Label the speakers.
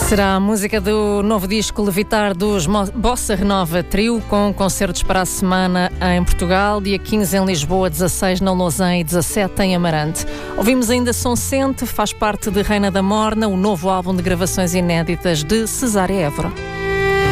Speaker 1: Será a música do novo disco Levitar dos Bossa Renova Trio, com concertos para a semana em Portugal, dia 15 em Lisboa, 16 na Lausanne e 17 em Amarante. Ouvimos ainda Som Sente, faz parte de Reina da Morna, o novo álbum de gravações inéditas de Cesária Évora.